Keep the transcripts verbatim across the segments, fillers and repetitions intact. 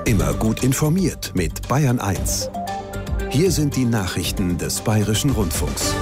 Immer gut informiert mit Bayern eins. Hier sind die Nachrichten des Bayerischen Rundfunks.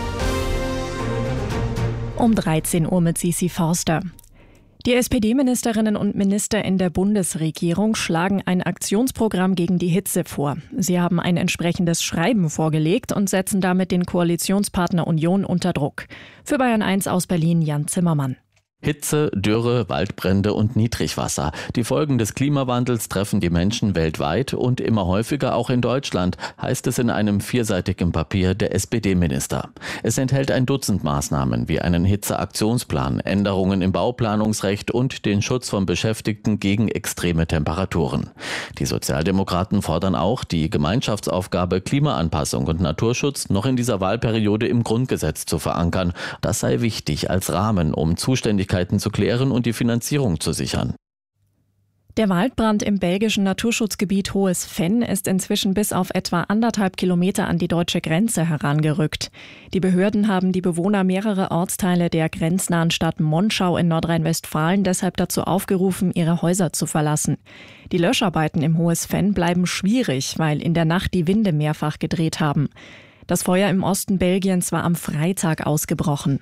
Um dreizehn Uhr mit Sisi Forster. Die S P D-Ministerinnen und Minister in der Bundesregierung schlagen ein Aktionsprogramm gegen die Hitze vor. Sie haben ein entsprechendes Schreiben vorgelegt und setzen damit den Koalitionspartner Union unter Druck. Für Bayern eins aus Berlin Jan Zimmermann. Hitze, Dürre, Waldbrände und Niedrigwasser. Die Folgen des Klimawandels treffen die Menschen weltweit und immer häufiger auch in Deutschland, heißt es in einem vierseitigen Papier der S P D-Minister. Es enthält ein Dutzend Maßnahmen wie einen Hitzeaktionsplan, Änderungen im Bauplanungsrecht und den Schutz von Beschäftigten gegen extreme Temperaturen. Die Sozialdemokraten fordern auch, die Gemeinschaftsaufgabe Klimaanpassung und Naturschutz noch in dieser Wahlperiode im Grundgesetz zu verankern. Das sei wichtig als Rahmen, um Zuständigkeiten zu klären und die Finanzierung zu sichern. Der Waldbrand im belgischen Naturschutzgebiet Hohes Venn ist inzwischen bis auf etwa anderthalb Kilometer an die deutsche Grenze herangerückt. Die Behörden haben die Bewohner mehrerer Ortsteile der grenznahen Stadt Monschau in Nordrhein-Westfalen deshalb dazu aufgerufen, ihre Häuser zu verlassen. Die Löscharbeiten im Hohes Venn bleiben schwierig, weil in der Nacht die Winde mehrfach gedreht haben. Das Feuer im Osten Belgiens war am Freitag ausgebrochen.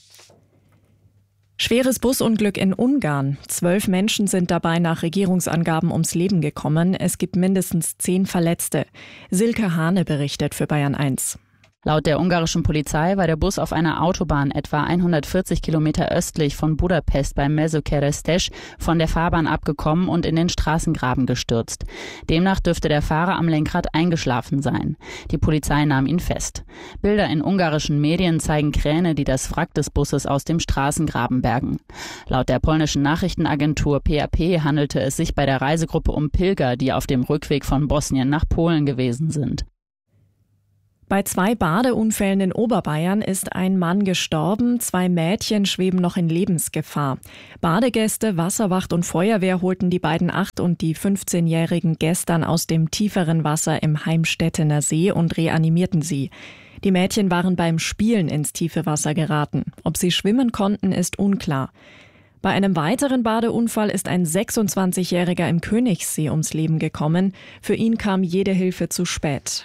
Schweres Busunglück in Ungarn. Zwölf Menschen sind dabei nach Regierungsangaben ums Leben gekommen. Es gibt mindestens zehn Verletzte. Silke Hane berichtet für Bayern eins. Laut der ungarischen Polizei war der Bus auf einer Autobahn etwa hundertvierzig Kilometer östlich von Budapest bei Mezőkeresztes von der Fahrbahn abgekommen und in den Straßengraben gestürzt. Demnach dürfte der Fahrer am Lenkrad eingeschlafen sein. Die Polizei nahm ihn fest. Bilder in ungarischen Medien zeigen Kräne, die das Wrack des Busses aus dem Straßengraben bergen. Laut der polnischen Nachrichtenagentur P A P handelte es sich bei der Reisegruppe um Pilger, die auf dem Rückweg von Bosnien nach Polen gewesen sind. Bei zwei Badeunfällen in Oberbayern ist ein Mann gestorben, zwei Mädchen schweben noch in Lebensgefahr. Badegäste, Wasserwacht und Feuerwehr holten die beiden acht- und die fünfzehnjährigen gestern aus dem tieferen Wasser im Heimstettener See und reanimierten sie. Die Mädchen waren beim Spielen ins tiefe Wasser geraten. Ob sie schwimmen konnten, ist unklar. Bei einem weiteren Badeunfall ist ein sechsundzwanzigjähriger im Königssee ums Leben gekommen. Für ihn kam jede Hilfe zu spät.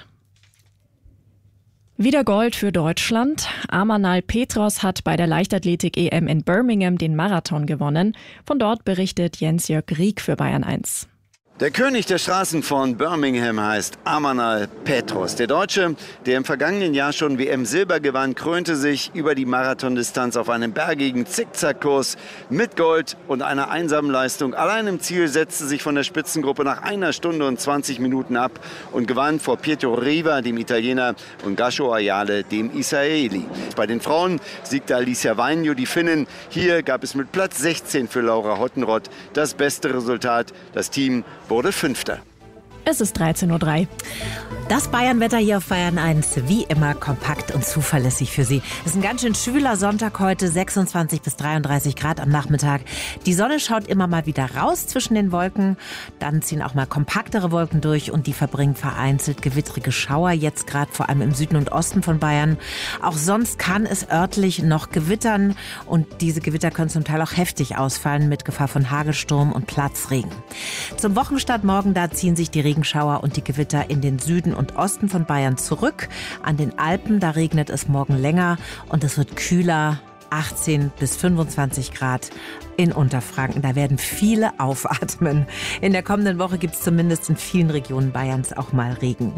Wieder Gold für Deutschland. Amanal Petros hat bei der Leichtathletik-E M in Birmingham den Marathon gewonnen. Von dort berichtet Jens-Jörg Rieck für Bayern eins. Der König der Straßen von Birmingham heißt Amanal Petros. Der Deutsche, der im vergangenen Jahr schon W M-Silber gewann, krönte sich über die Marathondistanz auf einem bergigen Zickzackkurs mit Gold und einer einsamen Leistung. Allein im Ziel setzte sich von der Spitzengruppe nach einer Stunde und zwanzig Minuten ab und gewann vor Pietro Riva, dem Italiener, und Gasho Ayale, dem Israeli. Bei den Frauen siegte Alicia Vainio, die Finnin. Hier gab es mit Platz sechzehn für Laura Hottenrott das beste Resultat. Das Team wurde Fünfter. Es ist dreizehn Uhr drei. Das Bayernwetter hier auf Bayern eins, wie immer kompakt und zuverlässig für Sie. Es ist ein ganz schön schwüler Sonntag heute, sechsundzwanzig bis dreiunddreißig Grad am Nachmittag. Die Sonne schaut immer mal wieder raus zwischen den Wolken. Dann ziehen auch mal kompaktere Wolken durch und die verbringen vereinzelt gewittrige Schauer, jetzt gerade vor allem im Süden und Osten von Bayern. Auch sonst kann es örtlich noch gewittern und diese Gewitter können zum Teil auch heftig ausfallen mit Gefahr von Hagelsturm und Platzregen. Zum Wochenstart morgen, da ziehen sich die Regenschauer und die Gewitter in den Süden und Osten von Bayern zurück. An den Alpen, da regnet es morgen länger und es wird kühler, achtzehn bis fünfundzwanzig Grad in Unterfranken. Da werden viele aufatmen. In der kommenden Woche gibt es zumindest in vielen Regionen Bayerns auch mal Regen.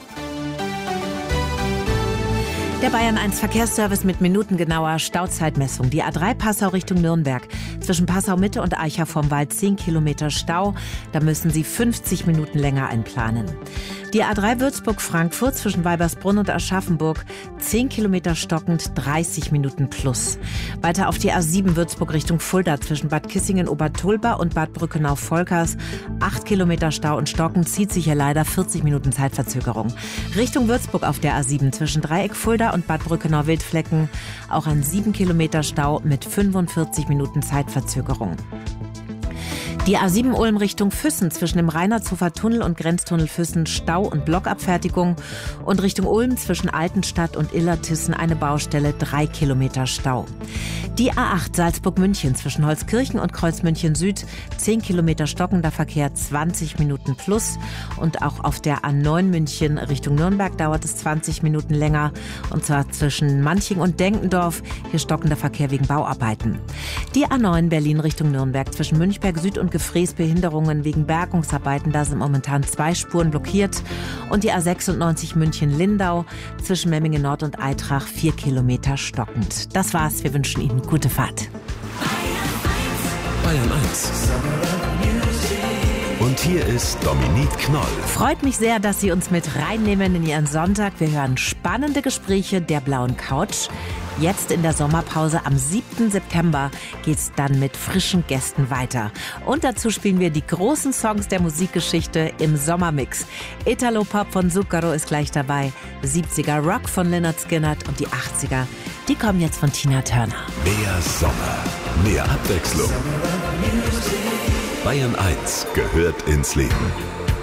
Der Bayern eins Verkehrsservice mit minutengenauer Stauzeitmessung. Die A drei Passau Richtung Nürnberg. Zwischen Passau Mitte und Eicher vom Wald zehn Kilometer Stau. Da müssen Sie fünfzig Minuten länger einplanen. Die A drei Würzburg-Frankfurt zwischen Weibersbrunn und Aschaffenburg zehn Kilometer stockend, dreißig Minuten plus. Weiter auf die A sieben Würzburg Richtung Fulda zwischen Bad Kissingen-Obertulba und Bad Brückenau-Volkers. acht Kilometer Stau und stockend, zieht sich hier leider vierzig Minuten Zeitverzögerung. Richtung Würzburg auf der A sieben zwischen Dreieck Fulda und Bad Brückenau-Wildflecken auch ein sieben Kilometer Stau mit fünfundvierzig Minuten Zeitverzögerung. Die A sieben Ulm Richtung Füssen zwischen dem Rainertshofer Tunnel und Grenztunnel Füssen Stau und Blockabfertigung und Richtung Ulm zwischen Altenstadt und Illertissen eine Baustelle, drei Kilometer Stau. Die A acht Salzburg-München zwischen Holzkirchen und Kreuzmünchen Süd, zehn Kilometer stockender Verkehr, zwanzig Minuten plus. Und auch auf der A neun München Richtung Nürnberg dauert es zwanzig Minuten länger. Und zwar zwischen Manching und Denkendorf, hier stockender Verkehr wegen Bauarbeiten. Die A neun Berlin Richtung Nürnberg zwischen Münchberg Süd und Gefrees Behinderungen wegen Bergungsarbeiten, da sind momentan zwei Spuren blockiert. Und die A sechsundneunzig München-Lindau zwischen Memmingen Nord und Eitrach, vier Kilometer stockend. Das war's, wir wünschen Ihnen gute Fahrt. Bayern eins. Und hier ist Dominique Knoll. Freut mich sehr, dass Sie uns mit reinnehmen in Ihren Sonntag. Wir hören spannende Gespräche der blauen Couch. Jetzt in der Sommerpause am siebten September geht's dann mit frischen Gästen weiter. Und dazu spielen wir die großen Songs der Musikgeschichte im Sommermix. Italo-Pop von Zucchero ist gleich dabei, siebziger Rock von Lynyrd Skynyrd und die achtziger, die kommen jetzt von Tina Turner. Mehr Sommer, mehr Abwechslung. Bayern eins gehört ins Leben.